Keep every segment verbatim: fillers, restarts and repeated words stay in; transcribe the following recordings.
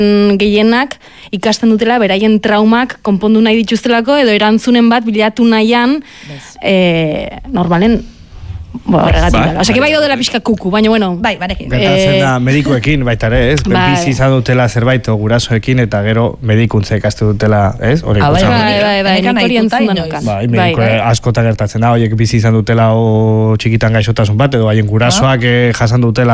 gehienak ikasten dutela beraien traumak konpondu nahi dituztelako edo erantzunen bat bilatu nahian eh, normalen horregatik dela. Osea, que bai daudela pixka kuku, baina bueno. Bai, banekin. Gertatzen da medikuekin baita ere, ez? Bizi izan dutela zerbait gurasoekin eta gero medikuntza ikaste dutela, ez? Hori bai, bai, bai, nik hori entzun danokan. Bai, mediko askota gertatzen da, horiek bizi izan dutela o txikitan gaixotasun bat, edo haien gurasoak jasan dutela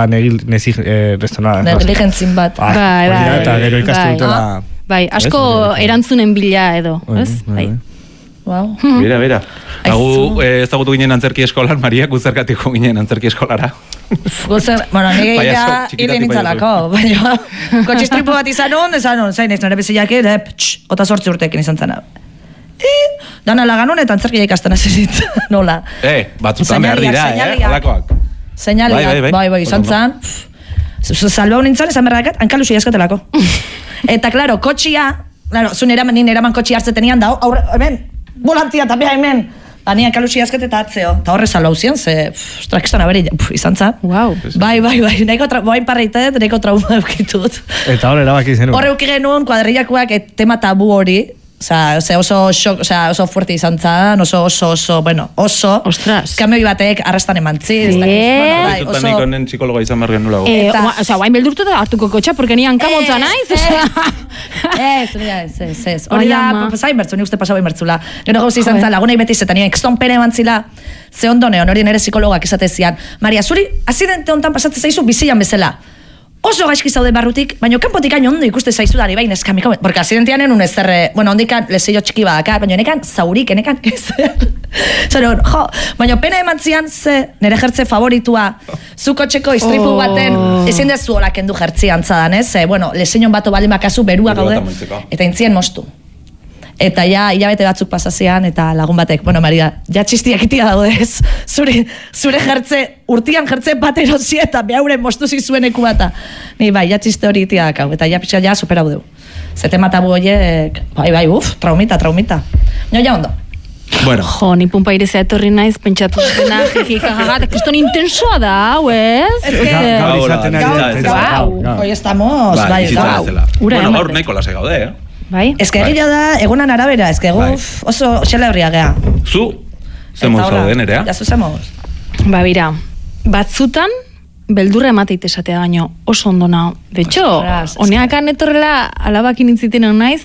negligentzin bat. Bai, bai, eta gero ikaste dutela. Bai, asko erantzunen bila edo, ez? Bai. Wow. Bira, bira. Hagu ezagutu ginen antzerki eskolan, Maria, guzerkatiko ginen antzerki eskolara. Guzer, bueno, nire gira hile nintzalako, baina kotxistripu bat izan hon, izan hon, zain ez nire beziak ere, ota sortzi urtekin izan zena. E, dana lagan hon eta antzerkia ikasten azirit, nola. Eh, batzutan behar dira, eh, holakoak. Seinaliak, bai, bai, izan zan. Salbau nintzen, izan berrakat, hankalusi jaskatelako. Eta, klaro, kotxia, claro, zuen eraman, nien eraman kotxi hartzetenian da, aurre, hemen, volantia eta beha hemen, da nien kalusi azket eta atzeo, eta horre salbau zian, ze, ostrak izan aberi, izan zan. Wow. Bai, bai, bai, neko boain parreitet, neko trauma eukitut. Eta horre erabaki zenuen. Horre euki genuen, kuadrillakoak, tema tabu hori, Osa, oso, shock, osa, oso fuerte izan zan, oso, oso, oso, bueno, oso. Ostras. Kamioi batek arrastan emantzin. Zee? Bai, oso. Nik honen psikologa izan behar genuen lago. Osa, guain beldurtu da hartuko kotxa, porque ni hankamotza naiz. Ez, ez, ez, ez. Hori da, pasain bertzu, ni uste pasabai bertzula. Gero gauzi izan zan, lagunei beti zetan, nien ekston pene emantzila, ze ondo neon, hori nere psikologak esatezian. Maria, zuri, azidente hontan pasatzen zaizu bizian bezala. Oso gaizki zaude barrutik, baina kanpotik hain ondo ikuste zaizudari bain eskamiko, porque asidentian enun ez zerre, bueno, ondikan leseio txiki badaka, baina enekan zaurik, enekan ezer. Zeren, jo, baina pena emantzian ze, nire jertze favoritua, zuko txeko istripu baten, ezin dezu hola kendu jertzian zadan, ez? Bueno, leseion bato baldin bakazu berua gaude, eta intzien mostu. Eta ja, hilabete batzuk pasazian, eta lagun batek, bueno, Maria, ja txistiak itia daude ez, zure, zure jertze, urtian jertze bat erosi eta behauren mostu zizuen eku bata. Ni bai, ja txiste hori itia dakau, eta ja pixka ja superau deu. Zete matabu horiek, bai, bai, uf, traumita, traumita. Nio ja ondo. Bueno. Jo, ni pumpa irizea etorri naiz, pentsatu dena, jejika jagat, kriston intensoa da, hau, ez? Ez que... Gaur izaten ari da. Gau, hoi estamos, bai, gau. Bueno, gaur nahiko lase gaude, eh? Bai? Ez que egila da, egunan arabera, ez que guf, oso xela horria gea. Zu, zemuz gauden, erea? Ja, zu zemuz. Ba, bira, batzutan, beldurra emateite esatea baino oso ondo nao. De hecho, honeakan etorrela alabakin intziten hon naiz,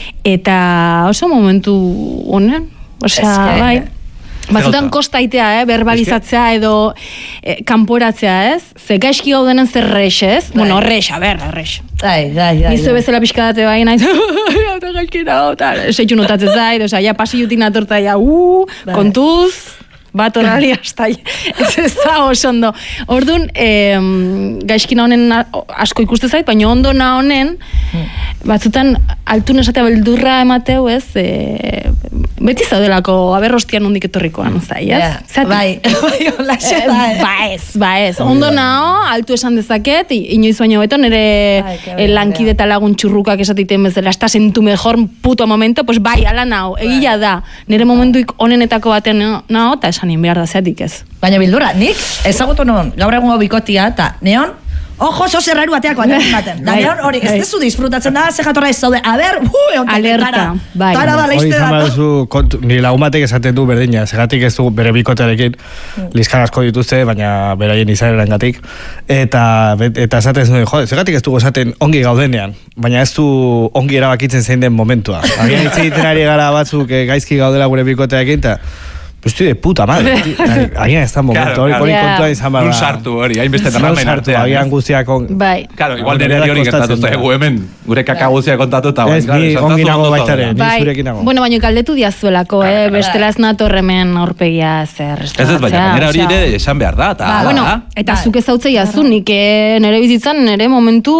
eta oso momentu honen, osea, bai. Batzutan kostaitea, eh, verbalizatzea edo eh, kanporatzea, ez? Ze gaizki gaudenen zer rex, ez? Bueno, rex, a ber, rex. Ai, ai, ai. Nizu bezala pixkadate bai, nahi, eta gaizki nago, eta seitu notatzen zait, osea, ja pasiutin atorta, ja, uh, kontuz, bat horrali hasta, ez ez da oso ondo. Orduan, eh, gaizkina honen asko ikuste zait, baina ondo na honen, batzutan altun esatea beldurra emateu, ez, e, beti zaudelako aberrostian hondik etorrikoan, zai, ez? Yeah. Bai, bai, hola xeta, eh? Ba ez, ba ez. Ondo nao, altu esan dezaket, inoiz baino beto, nire lankide eta lagun txurrukak esatiten bezala, estás en tu mejor puto momento, pues bai, ala nao, egila da. Nire momentuik honenetako batean nao, eta esanin behar da zeatik ez. Baina bildurra, nik ezagutu non, gaur egungo bikotia, eta neon, ojo, zo zerraru bateako batean baten. Da neon hori, ez dezu disfrutatzen da, ze jatorra ez zaude, a ber, hu, egon alerta, bai. Tara da, leizte dato. Ni lagun batek esaten du berdina, segatik ez du bere bikotearekin, liskan asko dituzte, baina beraien izaneran gatik. Eta, eta esaten zuen, jode, segatik ez dugu esaten ongi gaudenean, baina ez du ongi erabakitzen zein den momentua. Agian hitz egiten ari gara batzuk gaizki gaudela gure bikotearekin, eta pues estoy de puta madre. Agian ez da momento, hori kontua izan bada. Un sartu hori, hainbeste tarramen artean. Agian guztiak on... Bai. Claro, igual nire hori gertatu zaigu hemen, gure kaka guztiak kontatu eta... Ez, ni ongi nago baitaren, ni zurekin nago. Bueno, baina galdetu diazuelako, eh? Bestela ez natorremen aurpegia zer. Ez ez, baina nire hori ere esan behar da, eta... Bueno, eta zuk ez hautzei azu, nik nire bizitzan, nire momentu...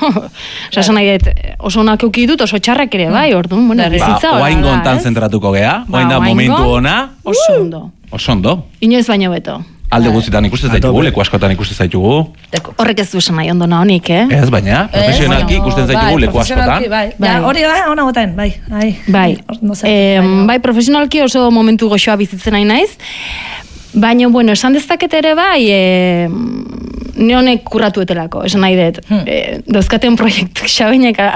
Osa, esan nahi dut, oso onak euki dut, oso txarrak ere, bai, orduan, bueno, bizitza hori da, oain gontan zentratuko gea, oain da momentu ona... Oso ondo. Oso ondo. Inoiz baino beto. Alde guztietan ikuste zaitugu, leku askotan ikuste zaitugu. Horrek ez du esan nahi ondo nahonik, eh? Ez, baina, profesionalki ikusten zaitugu leku askotan. Hori da, ona goten, bai. Bai, bai, profesionalki oso momentu goxoa bizitzen nahi naiz. Baina, bueno, esan dezaket ere bai, ne honek kurratuetelako, esan nahi dut. Dauzkaten proiektu xabainak